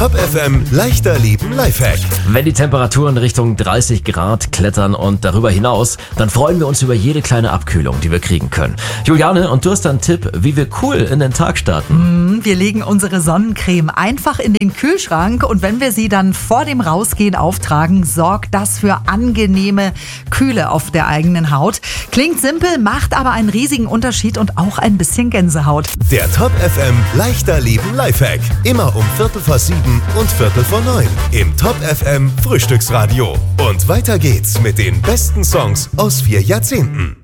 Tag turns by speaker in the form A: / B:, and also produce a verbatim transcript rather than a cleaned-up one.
A: Top F M leichter leben Lifehack.
B: Wenn die Temperaturen Richtung dreißig Grad klettern und darüber hinaus, dann freuen wir uns über jede kleine Abkühlung, die wir kriegen können. Juliane, und du hast einen Tipp, wie wir cool in den Tag starten.
C: Wir legen unsere Sonnencreme einfach in den Kühlschrank und wenn wir sie dann vor dem Rausgehen auftragen, sorgt das für angenehme Kühle auf der eigenen Haut. Klingt simpel, macht aber einen riesigen Unterschied und auch ein bisschen Gänsehaut.
A: Der Top F M leichter leben Lifehack. Immer um Viertel vor sieben und Viertel vor neun im Top F M Frühstücksradio. Und weiter geht's mit den besten Songs aus vier Jahrzehnten.